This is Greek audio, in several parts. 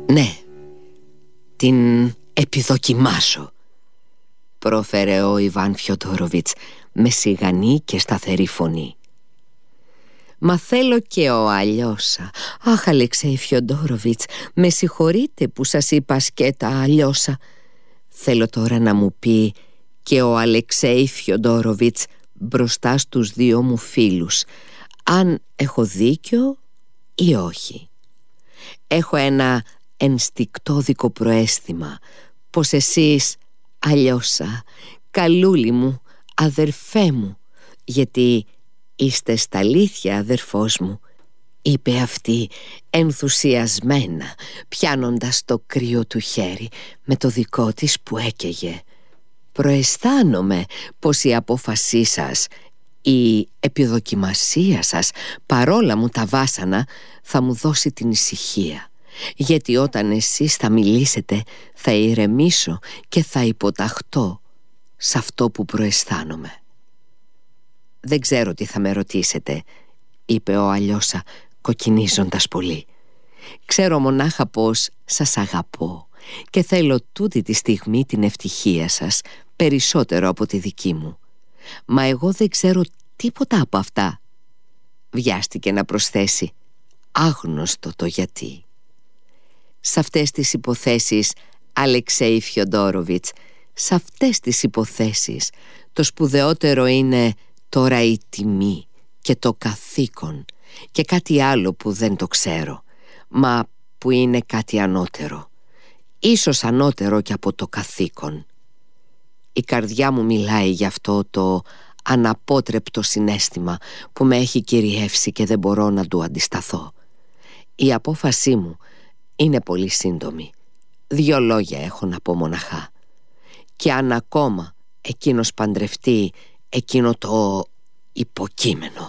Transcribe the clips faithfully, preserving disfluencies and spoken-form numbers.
Ναι, την επιδοκιμάσω, πρόφερε ο Ιβάν Φιοντόροβιτς με σιγανή και σταθερή φωνή. Μα θέλω και ο Αλιώσα. Αχ, Αλεξέη Φιοντόροβιτς, με συγχωρείτε που σας είπα σκέτα Αλιώσα. Θέλω τώρα να μου πει και ο Αλεξέη Φιοντόροβιτς μπροστά στους δύο μου φίλους αν έχω δίκιο ή όχι. Έχω ένα ενστικτόδικο προαίσθημα πως εσείς, Αλιώσα, καλούλη μου, αδερφέ μου, γιατί είστε στα αλήθεια αδερφός μου, είπε αυτή ενθουσιασμένα, πιάνοντας το κρύο του χέρι με το δικό της που έκαιγε. Προαισθάνομαι πως η απόφασή σας, η επιδοκιμασία σας, παρόλα μου τα βάσανα, θα μου δώσει την ησυχία, γιατί όταν εσείς θα μιλήσετε θα ηρεμήσω και θα υποταχτώ σε αυτό που προαισθάνομαι. Δεν ξέρω τι θα με ρωτήσετε, είπε ο Αλιώσα κοκκινίζοντας πολύ. Ξέρω μονάχα πως σας αγαπώ και θέλω τούτη τη στιγμή την ευτυχία σας περισσότερο από τη δική μου. Μα εγώ δεν ξέρω τίποτα από αυτά. Βιάστηκε να προσθέσει, άγνωστο το γιατί. Σε αυτές τις υποθέσεις, Αλεξέη Φιοντόροβιτς, σε αυτές τις υποθέσεις το σπουδαιότερο είναι τώρα η τιμή και το καθήκον και κάτι άλλο που δεν το ξέρω, μα που είναι κάτι ανώτερο, ίσως ανώτερο και από το καθήκον. Η καρδιά μου μιλάει γι' αυτό το αναπότρεπτο συναίσθημα που με έχει κυριεύσει και δεν μπορώ να του αντισταθώ. Η απόφασή μου είναι πολύ σύντομη. Δύο λόγια έχω να πω μοναχά. Και αν ακόμα εκείνος παντρευτεί εκείνο το υποκείμενο,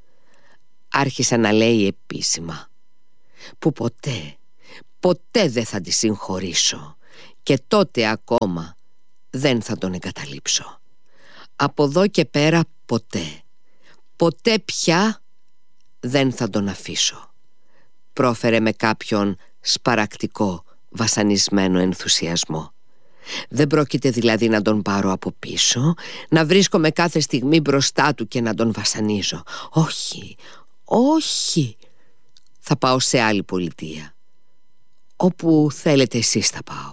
άρχισε να λέει επίσημα, που ποτέ, ποτέ δεν θα τη συγχωρήσω και τότε ακόμα δεν θα τον εγκαταλείψω. Από εδώ και πέρα ποτέ, ποτέ πια δεν θα τον αφήσω, πρόφερε με κάποιον σπαρακτικό βασανισμένο ενθουσιασμό. Δεν πρόκειται δηλαδή να τον πάρω από πίσω, να βρίσκομαι κάθε στιγμή μπροστά του και να τον βασανίζω. Όχι, όχι. Θα πάω σε άλλη πολιτεία. Όπου θέλετε εσείς θα πάω.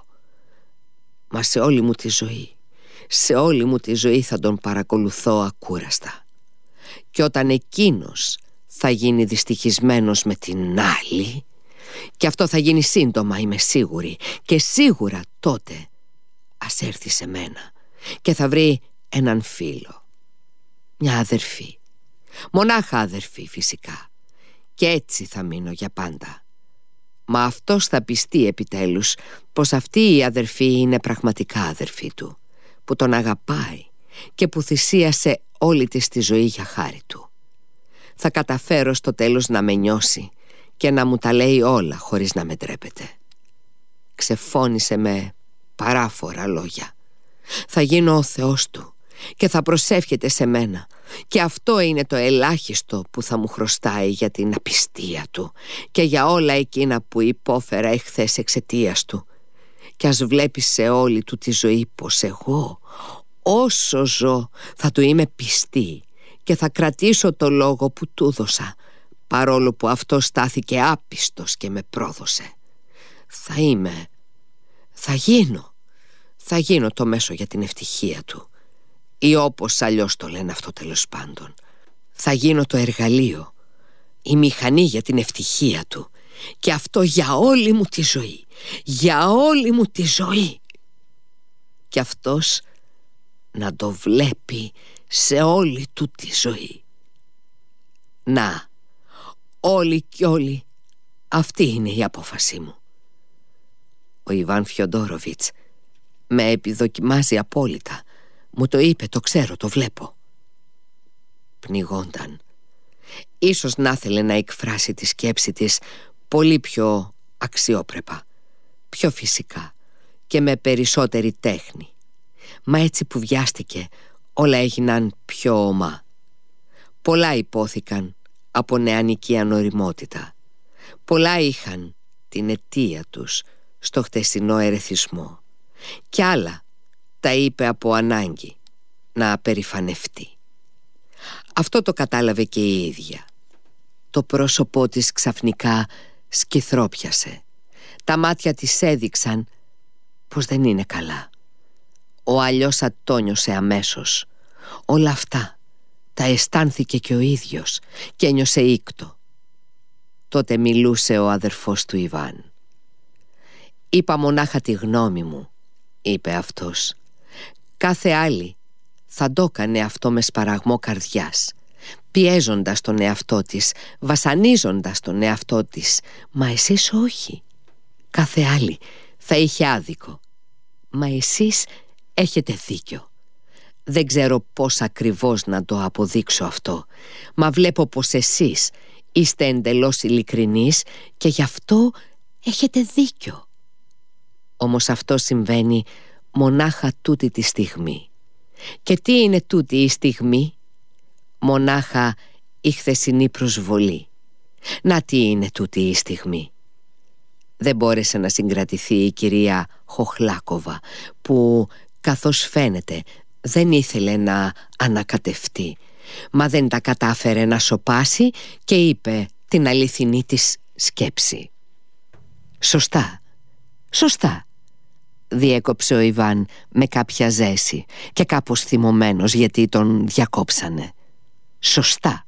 Μα σε όλη μου τη ζωή, σε όλη μου τη ζωή θα τον παρακολουθώ ακούραστα. Και όταν εκείνος θα γίνει δυστυχισμένος με την άλλη, και αυτό θα γίνει σύντομα, είμαι σίγουρη, και σίγουρα τότε ας έρθει σε μένα και θα βρει έναν φίλο, μια αδερφή, μονάχα αδερφή φυσικά, και έτσι θα μείνω για πάντα. Μα αυτός θα πιστεί επιτέλους πως αυτή η αδερφή είναι πραγματικά αδερφή του, που τον αγαπάει και που θυσίασε όλη της τη ζωή για χάρη του. Θα καταφέρω στο τέλος να με νιώσει και να μου τα λέει όλα χωρίς να με ντρέπεται. Ξεφώνησε με παράφορα λόγια. Θα γίνω ο Θεός του και θα προσεύχεται σε μένα, και αυτό είναι το ελάχιστο που θα μου χρωστάει για την απιστία του και για όλα εκείνα που υπόφερα εχθές εξαιτίας του. Και ας βλέπει σε όλη του τη ζωή πως εγώ, όσο ζω, θα του είμαι πιστή και θα κρατήσω το λόγο που του δώσα, παρόλο που αυτό στάθηκε άπιστος και με πρόδωσε. Θα είμαι, θα γίνω, θα γίνω το μέσο για την ευτυχία του, ή όπως αλλιώς το λένε αυτό τέλος πάντων. Θα γίνω το εργαλείο, η μηχανή για την ευτυχία του, και αυτό για όλη μου τη ζωή, για όλη μου τη ζωή. Και αυτός να το βλέπει σε όλη του τη ζωή. Να, όλοι κι όλοι, αυτή είναι η απόφασή μου. Ο Ιβάν Φιοντόροβιτς με επιδοκιμάζει απόλυτα. Μου το είπε, το ξέρω, το βλέπω. Πνιγόνταν. Ίσως να ήθελε να εκφράσει τη σκέψη της πολύ πιο αξιόπρεπα, πιο φυσικά και με περισσότερη τέχνη. Μα έτσι που βιάστηκε, όλα έγιναν πιο ομά. Πολλά υπόθηκαν από νεανική ανοριμότητα. Πολλά είχαν την αιτία τους στο χτεσινό ερεθισμό. Κι άλλα τα είπε από ανάγκη να περηφανευτεί. Αυτό το κατάλαβε και η ίδια. Το πρόσωπό της ξαφνικά σκυθρόπιασε. Τα μάτια της έδειξαν πως δεν είναι καλά. Ο αλλιώς ατόνιωσε αμέσως. Όλα αυτά τα αισθάνθηκε και ο ίδιος και ένιωσε ήκτο. Τότε μιλούσε ο αδερφός του Ιβάν. «Είπα μονάχα τη γνώμη μου», είπε αυτός. «Κάθε άλλη θα το έκανε αυτό με σπαραγμό καρδιάς, πιέζοντας τον εαυτό της, βασανίζοντας τον εαυτό της. Μα εσείς όχι. Κάθε άλλη θα είχε άδικο. Μα εσείς έχετε δίκιο. Δεν ξέρω πώς ακριβώς να το αποδείξω αυτό, μα βλέπω πως εσείς είστε εντελώς ειλικρινείς και γι' αυτό έχετε δίκιο. Όμως αυτό συμβαίνει μονάχα τούτη τη στιγμή. Και τι είναι τούτη η στιγμή? Μονάχα η χθεσινή προσβολή. Να τι είναι τούτη η στιγμή». Δεν μπόρεσε να συγκρατηθεί η κυρία Χοχλάκοβα, που καθώς φαίνεται δεν ήθελε να ανακατευτεί, μα δεν τα κατάφερε να σωπάσει και είπε την αληθινή της σκέψη. «Σωστά, σωστά», διέκοψε ο Ιβάν με κάποια ζέση και κάπως θυμωμένος γιατί τον διακόψανε. «Σωστά,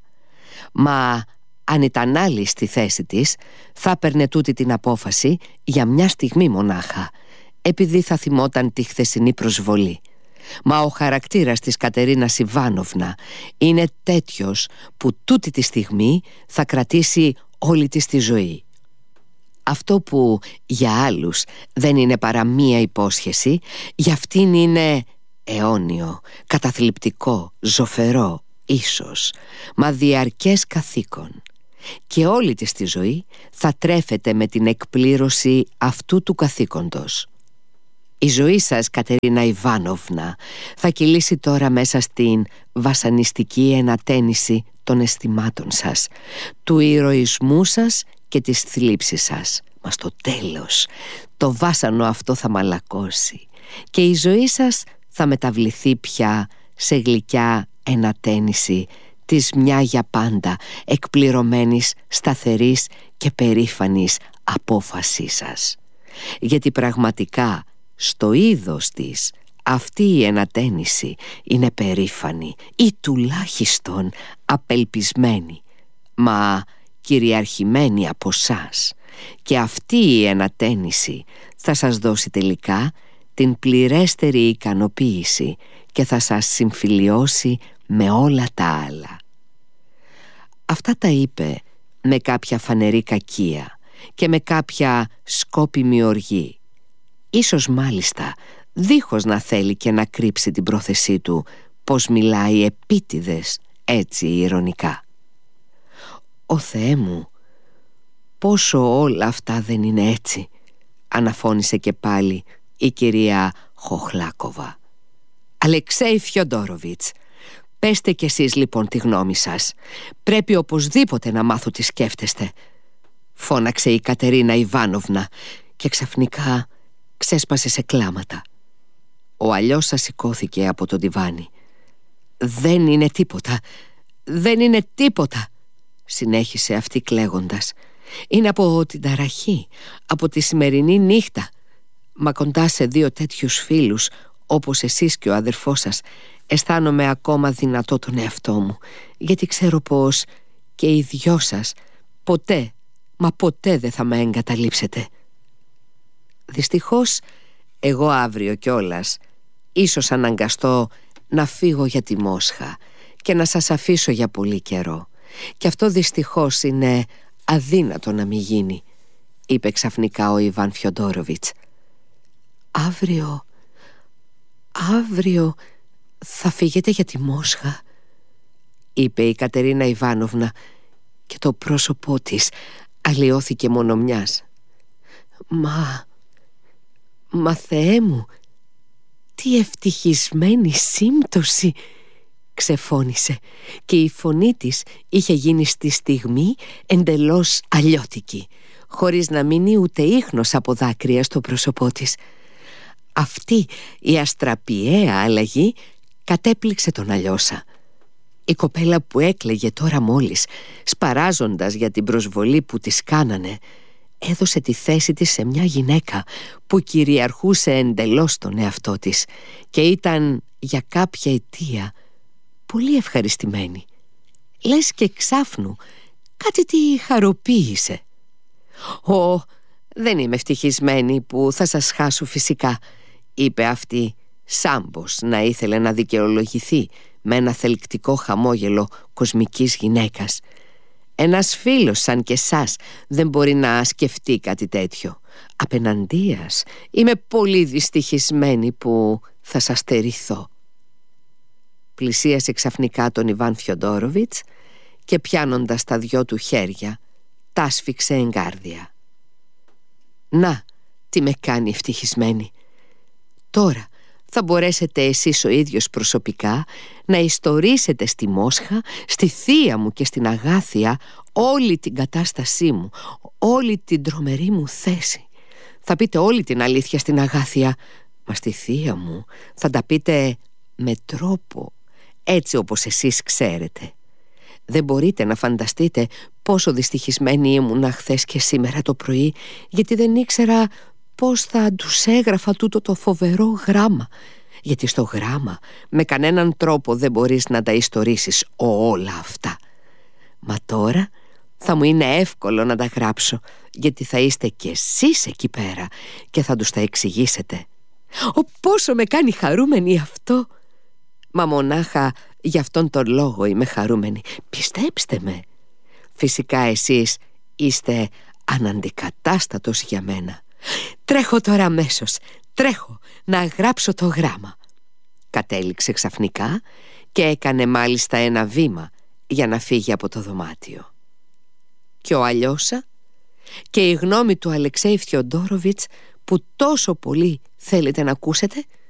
μα αν ήταν άλλη στη θέση της θα έπαιρνε τούτη την απόφαση για μια στιγμή μονάχα, επειδή θα θυμόταν τη χθεσινή προσβολή. Μα ο χαρακτήρας της Κατερίνας Ιβάνοβνα είναι τέτοιος που τούτη τη στιγμή θα κρατήσει όλη της τη ζωή. Αυτό που για άλλους δεν είναι παρά μία υπόσχεση, για αυτήν είναι αιώνιο, καταθλιπτικό, ζωφερό, ίσως, μα διαρκές καθήκον. Και όλη της τη ζωή θα τρέφεται με την εκπλήρωση αυτού του καθήκοντος. Η ζωή σας, Κατερίνα Ιβάνοβνα, θα κυλήσει τώρα μέσα στην βασανιστική ενατένιση των αισθημάτων σας, του ηρωισμού σας και της θλίψης σας. Μα στο τέλος το βάσανο αυτό θα μαλακώσει και η ζωή σας θα μεταβληθεί πια σε γλυκιά ενατένιση της μια για πάντα εκπληρωμένης, σταθερής και περήφανης απόφασής σας. Γιατί πραγματικά στο είδος της αυτή η ενατένιση είναι περήφανη ή τουλάχιστον απελπισμένη, μα κυριαρχημένη από σας, και αυτή η ενατένιση θα σας δώσει τελικά την πληρέστερη ικανοποίηση και θα σας συμφιλιώσει με όλα τα άλλα. Αυτά τα είπε με κάποια φανερή κακία και με κάποια σκόπιμη οργή, ίσως μάλιστα δίχως να θέλει και να κρύψει την πρόθεσή του πως μιλάει επίτηδες έτσι ηρωνικά. «Ω Θεέ μου, πόσο όλα αυτά δεν είναι έτσι», αναφώνησε και πάλι η κυρία Χοχλάκοβα. «Αλεξέη Φιοντόροβιτς, πέστε κι εσείς λοιπόν τη γνώμη σας. Πρέπει οπωσδήποτε να μάθω τι σκέφτεστε», φώναξε η Κατερίνα Ιβάνοβνα και ξαφνικά ξέσπασε σε κλάματα. Ο αλλιώς σας σηκώθηκε από το διβάνι. «Δεν είναι τίποτα, δεν είναι τίποτα», συνέχισε αυτή κλαίγοντας. «Είναι από την ταραχή, από τη σημερινή νύχτα. Μα κοντά σε δύο τέτοιους φίλους όπως εσείς και ο αδερφός σας αισθάνομαι ακόμα δυνατό τον εαυτό μου, γιατί ξέρω πως και οι δυο σας ποτέ, μα ποτέ δεν θα με εγκαταλείψετε. Δυστυχώς εγώ αύριο κιόλας ίσως αναγκαστώ να φύγω για τη Μόσχα και να σας αφήσω για πολύ καιρό, και αυτό δυστυχώς είναι αδύνατο να μην γίνει», είπε ξαφνικά ο Ιβάν Φιοντόροβιτς. «Αύριο, αύριο θα φύγετε για τη Μόσχα», είπε η Κατερίνα Ιβάνοβνα και το πρόσωπό της αλλοιώθηκε μόνο μιας. «Μα, μα Θεέ μου, τι ευτυχισμένη σύμπτωση», ξεφώνησε, και η φωνή της είχε γίνει στη στιγμή εντελώς αλλιώτικη, χωρίς να μείνει ούτε ίχνος από δάκρυα στο πρόσωπό της. Αυτή η αστραπιαία αλλαγή κατέπληξε τον Αλιώσα. Η κοπέλα που έκλαιγε τώρα μόλις, σπαράζοντας για την προσβολή που της κάνανε, έδωσε τη θέση της σε μια γυναίκα που κυριαρχούσε εντελώς τον εαυτό της και ήταν για κάποια αιτία πολύ ευχαριστημένη. Λες και ξάφνου κάτι τη χαροποίησε. «Ω, δεν είμαι ευτυχισμένη που θα σας χάσω φυσικά», είπε αυτή, σάμπος να ήθελε να δικαιολογηθεί με ένα θελκτικό χαμόγελο κοσμικής γυναίκας. «Ένας φίλος σαν και σας δεν μπορεί να σκεφτεί κάτι τέτοιο. Απεναντίας, είμαι πολύ δυστυχισμένη που θα σας στερηθώ». Πλησίασε ξαφνικά τον Ιβάν Φιοντόροβιτς και πιάνοντας τα δυο του χέρια τ' άσφιξε εγκάρδια. «Να, τι με κάνει ευτυχισμένη. Τώρα θα μπορέσετε εσείς ο ίδιος προσωπικά να ιστορίσετε στη Μόσχα, στη θεία μου και στην Αγάθια όλη την κατάστασή μου, όλη την τρομερή μου θέση. Θα πείτε όλη την αλήθεια στην Αγάθια, μα στη θεία μου θα τα πείτε με τρόπο, έτσι όπως εσείς ξέρετε. Δεν μπορείτε να φανταστείτε πόσο δυστυχισμένη ήμουνα χθες και σήμερα το πρωί, γιατί δεν ήξερα πώς θα τους έγραφα τούτο το φοβερό γράμμα. Γιατί στο γράμμα με κανέναν τρόπο δεν μπορείς να τα ιστορίσεις όλα αυτά. Μα τώρα θα μου είναι εύκολο να τα γράψω, γιατί θα είστε κι εσείς εκεί πέρα και θα τους τα εξηγήσετε. Ω, πόσο με κάνει χαρούμενη αυτό! Μα μονάχα γι' αυτόν τον λόγο είμαι χαρούμενη. Πιστέψτε με. Φυσικά εσείς είστε αναντικατάστατος για μένα. Τρέχω τώρα αμέσως, τρέχω να γράψω το γράμμα». Κατέληξε ξαφνικά και έκανε μάλιστα ένα βήμα για να φύγει από το δωμάτιο. Και ο Αλιώσα και η γνώμη του Αλεξέη Φιοντόροβιτς που τόσο πολύ θέλετε να ακούσετε